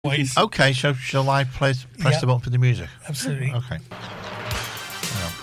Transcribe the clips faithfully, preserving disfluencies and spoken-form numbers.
Ways. Okay, so shall I play, press Yep. the button for the music? Absolutely. Okay. Well.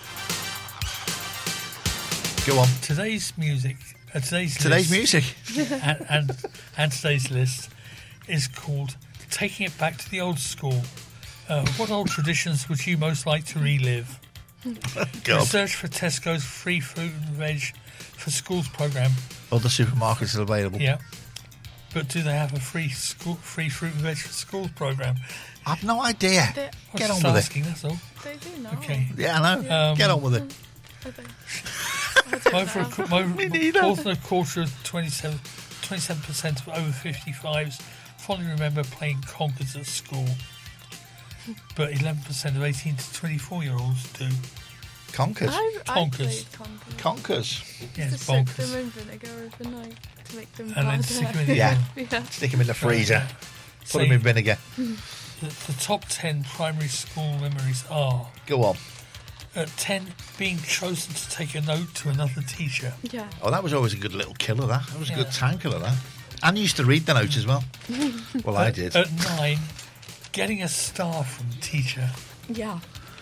Go on. Today's music, uh, today's Today's list, music. and, and and today's list is called "Taking It Back to the Old School." Uh, what old traditions would you most like to relive? God. Research for Tesco's free fruit and veg for schools program. Other supermarkets are available. Yeah, but do they have a free school free fruit and veg for schools program? I've no idea. They, I was Get on just with it. asking, that's all. they do know. Okay. Yeah, I know. Um, Get on with it. I think. I don't Over a, know. qu- mo- Me neither. more than a quarter of twenty-seven percent of over fifty-fives fondly remember playing conkers at school. But eleven percent of eighteen to twenty-four-year-olds do. Conkers. I, I Conkers. played conkers. Conkers. Yeah, To it's soak bonkers. them in vinegar overnight to make them And then harder. stick them in the Yeah. oven. yeah. Stick them in the freezer. Put So them in vinegar. the, the top ten primary school memories are: Go on. at ten, being chosen to take a note to another teacher. Yeah. Oh, that was always a good little killer, that. That was a Yeah. good time killer, that. And you used to read the notes as well. Well, I At- did. At nine, getting a star from the teacher. Yeah.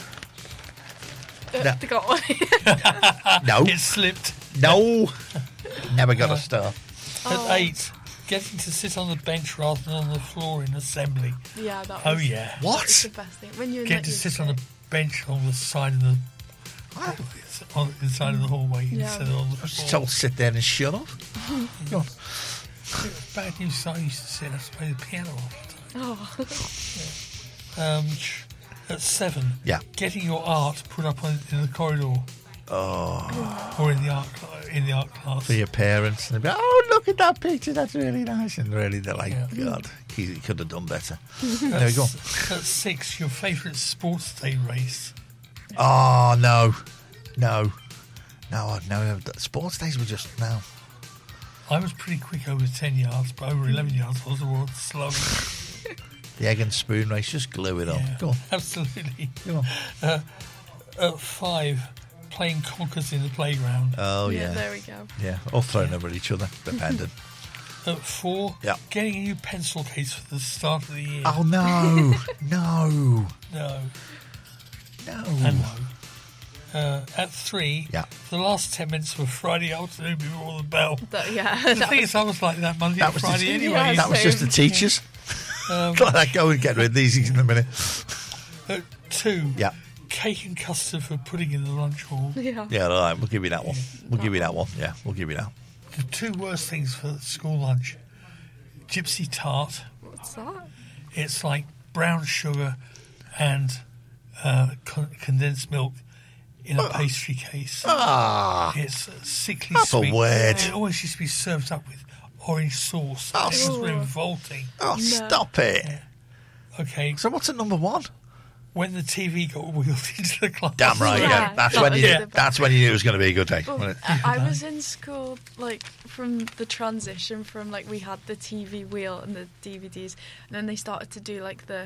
Uh, No. They got one. No. It slipped. No. Never got a star. Oh. At eight, getting to sit on the bench rather than on the floor in assembly. yeah, that was, Oh yeah. What? it's the best thing. When you're Get not to used sit to on it. the bench on the side of the I on the side of the hallway Yeah. instead of on the was floor. told to sit there and shut up. Go on. Bad news. I used to sit and play the piano all the Oh. time. Um, at seven, Yeah. getting your art put up on, in the corridor Oh, or in the art cl- in the art class. for your parents. And they'd be, oh, look at that picture. That's really nice. And really, they're like, Yeah. God, he, he could have done better. At, There we go. s- at six, your favourite sports day race. Oh, no. No. No, no. Sports days were just, no. I was pretty quick over ten yards, but over eleven yards I was the world's slowest. The egg and spoon race, just glue it up. Yeah, Go on. absolutely. Go on. At five, playing conkers in the playground. Oh, yeah. yeah. There we go. Yeah, or thrown over each other, dependent. At four, Yeah. getting a new pencil case for the start of the year. Oh, no. No. No, No. and no. Uh, at three, Yeah. the last ten minutes of a Friday afternoon before the bell. That, yeah. The that thing was- is, I was like that Monday That and was Friday the- anyway. Yeah, That was just the teachers. Um, Like, go and get rid of these in a minute. at two, Yeah. cake and custard for putting in the lunch hall. yeah. Yeah, all right, we'll give you that one. We'll give you that one. Yeah, we'll give you that. The two worst things for school lunch: gypsy tart. What's that? It's like brown sugar and uh, con- condensed milk in a pastry case. Ah, It's uh, sickly That's a sweet. word. It always used to be served up with orange sauce. Oh, It was Ooh. revolting. oh, stop it. Okay, So what's at number one? when the T V got wheeled into the class. Damn right, yeah. Yeah, That's that when was you. the best. That's when you knew it was going to be a good day. Well, wasn't it? I I was in school, like, from the transition from, like, we had the T V wheel and the D V Ds, and then they started to do, like, the...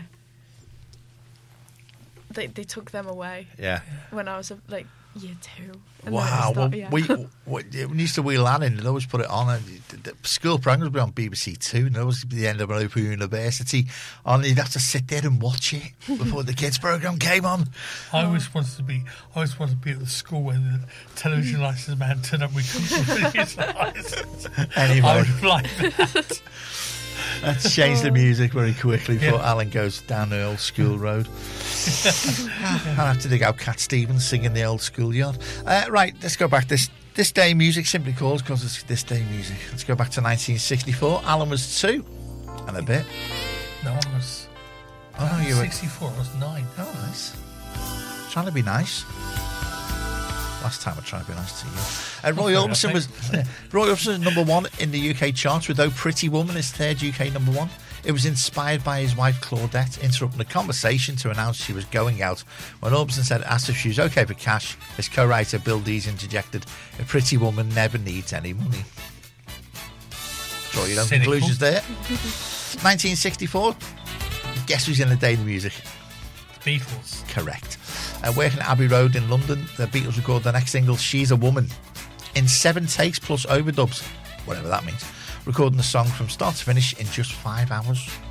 They, they took them away Yeah. when I was, like, year two. And then it Wow. was Well, that- yeah. we, we we used to wheel that in and always put it on. And the, the school programs would be on B B C Two, and there was the end of an Open University. And you'd have to sit there and watch it before the kids program came on. I always wanted to be. I always wanted to be at the school when the television license man turned up with his license. Anyway. I would like that. Let's change the music very quickly before Yeah. Alan goes down the old school road. I'll have to dig out Cat Stevens singing the old schoolyard. Uh, right, let's go back. This this day music simply calls because it's this day music. Let's go back to nineteen sixty-four. Alan was two and a bit. No, I was. Oh, no, I was you were. sixty-four. I was nine. Oh, nice. Trying to be nice. Last time I tried to be nice to you. Uh, Roy fair Orbison enough, was Roy Orbison was number one in the U K charts with "Oh Pretty Woman," his third U K number one. It was inspired by his wife Claudette interrupting the conversation to announce she was going out. When Orbison said, asked if she was okay for cash, his co-writer Bill Dees interjected, "A pretty woman never needs any money." Draw your own Cynical. conclusions there. nineteen sixty-four. Guess who's in the day of the music? The Beatles. Correct. Uh, working at Abbey Road in London, the Beatles recorded their next single, "She's a Woman," in seven takes plus overdubs, whatever that means, recording the song from start to finish in just five hours.